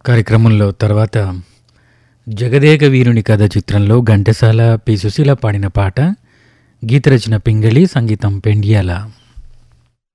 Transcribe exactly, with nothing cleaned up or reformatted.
కార్యక్రమంలో తర్వాత జగదేక వీరుని కథ చిత్రంలో ఘంటసాల పి సుశీల పాడిన పాట, గీత రచన పింగళి, సంగీతం పెండ్యాల.